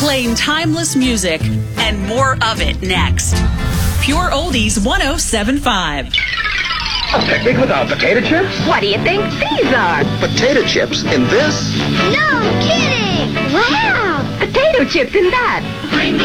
Playing timeless music and more of it next. Pure Oldies 107.5. A picnic without potato chips? What do you think these are? Potato chips in this? No kidding! Wow! Potato chips in that.